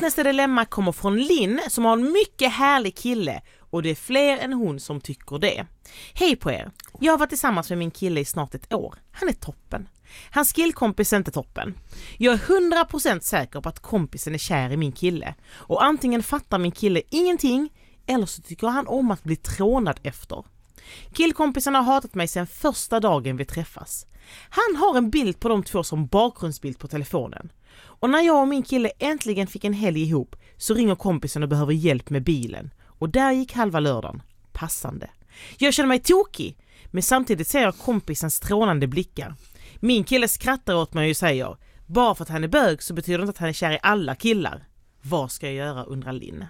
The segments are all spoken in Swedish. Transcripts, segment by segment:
senaste dilemma kommer från Linn som har en mycket härlig kille och det är fler än hon som tycker det. Hej på er. Jag har varit tillsammans med min kille i snart ett år. Han är toppen. Hans killkompis är inte toppen. Jag är 100% säker på att kompisen är kär i min kille. Och antingen fattar min kille ingenting eller så tycker han om att bli trånad efter. Killkompisen har hatat mig sedan första dagen vi träffas. Han har en bild på de två som bakgrundsbild på telefonen. Och när jag och min kille äntligen fick en helg ihop så ringer kompisen och behöver hjälp med bilen. Och där gick halva lördagen. Passande. Jag känner mig tokig, men samtidigt ser jag kompisens strålande blickar. Min kille skrattar åt mig och säger: bara för att han är bög så betyder det inte att han är kär i alla killar. Vad ska jag göra, undrar Linn.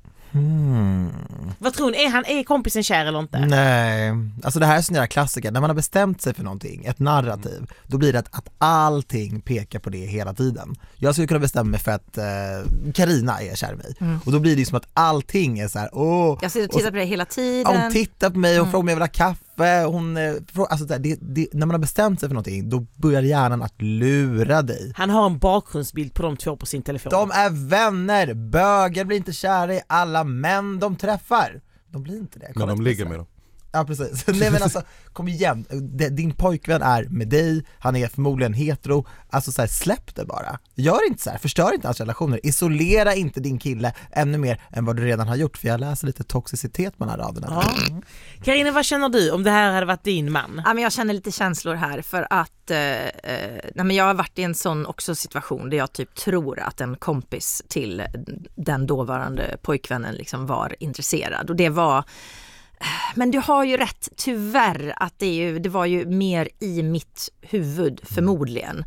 Vad tror ni? Är kompisen kär eller inte? Nej, alltså det här är sån där klassiker. När man har bestämt sig för någonting, ett narrativ, då blir det att allting pekar på det hela tiden. Jag skulle kunna bestämma mig för att Carina är kär i mig. Och då blir det som att allting är så här: jag sitter och tittar på det hela tiden. Hon tittar på mig och frågar om jag vill ha kaffe. Alltså när man har bestämt sig för någonting, då börjar hjärnan att lura dig. Han har en bakgrundsbild på de två på sin telefon. De är vänner. Bögar blir inte kära i alla män de träffar. De blir inte det. Men de ligger med dem. Ja, precis. Nej, men alltså, kom igen. Din pojkvän är med dig. Han är förmodligen hetero. Alltså så här, släpp det bara. Gör inte så här. Förstör inte hans relationer. Isolera inte din kille ännu mer än vad du redan har gjort. För jag läser lite toxicitet med den här raderna. Ja. Carina, vad känner du om det här hade varit din man? Ja, men jag känner lite känslor här för att men jag har varit i en sån också situation där jag typ tror att en kompis till den dåvarande pojkvännen liksom var intresserad. Och det var... Men du har ju rätt, tyvärr, att det var ju mer i mitt huvud förmodligen.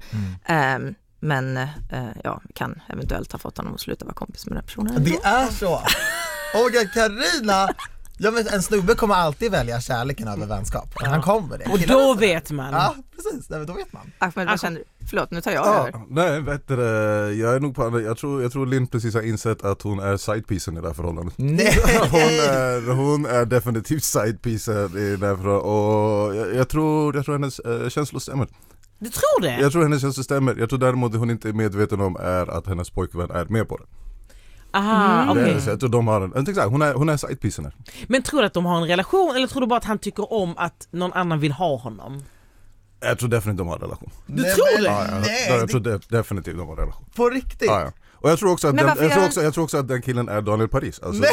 Men ja, kan eventuellt ha fått honom att sluta vara kompis med den personen. Det är så. Åh, Carina! Ja, men en snubbe kommer alltid välja kärleken över vänskap. Han kommer det. Och då vet man. Ja, precis. Då vet man. Ahmed, vad känner du? Förlåt, nu tar jag över. Nej, vet du, jag är nog på andra. Jag tror Linn precis har insett att hon är sidepiecen i det här förhållandet. Nej. Hon är definitivt sidepiecen i det här förhållandet. Och jag tror hennes känslor stämmer. Du tror det? Jag tror hennes känslor stämmer. Jag tror däremot hon inte är medveten om är att hennes pojkvän är med på det. Aha, okej. Jag tror de har hon är sidepiecen här. Men tror du att de har en relation eller tror du bara att han tycker om att någon annan vill ha honom? Jag tror definitivt de har en relation. Du tror det? Ja, jag tror definitivt de har en relation. På riktigt? Ja. Och jag tror också att den killen är Daniel Paris. Alltså,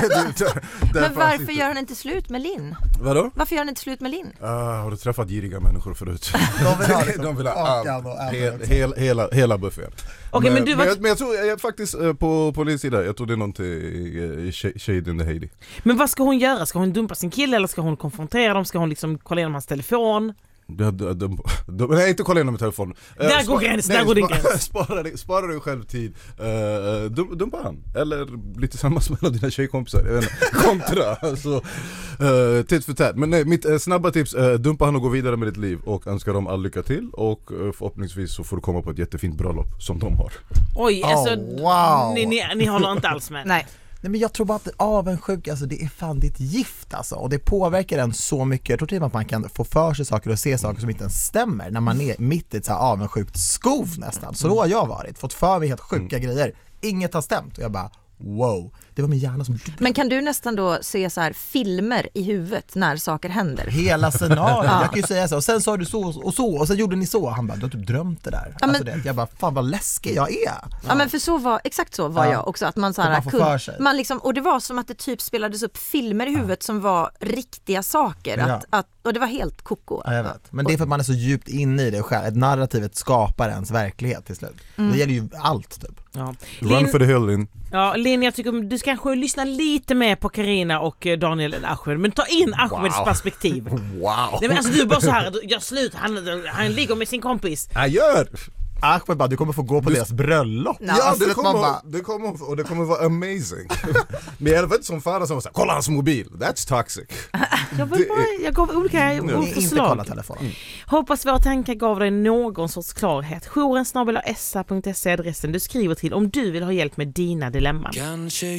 men varför gör han inte slut med Linn? Vadå? Varför gör han inte slut med Linn? Har du träffat giriga människor förut? De vill ha hela buffén. Okay, men jag tror faktiskt på Linns sida, jag tror det är någonting shade in the Heidi. Men vad ska hon göra? Ska hon dumpa sin kille eller ska hon konfrontera dem? Ska hon liksom kolla igenom hans telefon? Nej, inte kolla igenom telefonen. Där går gränsen, där går din gräns. Spara dig själv tid. Dumpa han. Eller bli tillsammans med dina tjejkompisar. Jag vet inte. Kontra. Alltså, titt för tät. Men nej, mitt snabba tips, dumpa han och gå vidare med ditt liv. Och önskar dem all lycka till. Och förhoppningsvis så får du komma på ett jättefint bröllop som de har. Oj, alltså wow. ni håller inte alls med. Nej, men jag tror bara att avundsjuk, alltså det är fan ditt gift alltså. Och det påverkar en så mycket. Jag tror till att man kan få för sig saker och se saker som inte ens stämmer när man är mitt i ett så här avundsjukt skov nästan. Så då har jag fått för mig helt sjuka grejer. Inget har stämt och jag bara, wow. Det var min hjärna som... Men kan du nästan då se så här filmer i huvudet när saker händer? Hela scenariot, jag kan ju säga så. Och sen sa du så och sen gjorde ni så. Han bara, du har typ drömt det där. Ja, alltså jag bara, fan vad läskig jag är. Ja, men för exakt så var jag också. Att man så här, man liksom, och det var som att det typ spelades upp filmer i huvudet som var riktiga saker. Och det var helt koko. Ja, jag vet. Men det är för att man är så djupt inne i det själv. Ett narrativet skapar ens verklighet till slut. Det gäller ju allt typ. Ja. Run for the hill, Linn. Ja, Linn, jag tycker du ska kanske lyssna lite mer på Carina och Daniel än Ahmed. Men ta in Ahmeds perspektiv. Wow. Nej, men alltså du är bara så här, gör slut. Han ligger med sin kompis. Jag gör! Ahmed bara, du kommer få gå på deras bröllop. Ja, alltså, det kommer vara amazing. Men jag vet som fara som säger, kolla hans mobil. That's toxic. Jag gav olika förslag. Inte kolla telefonen. Hoppas våra tankar gav dig någon sorts klarhet. Jouren@sa.se adressen du skriver till om du vill ha hjälp med dina dilemman.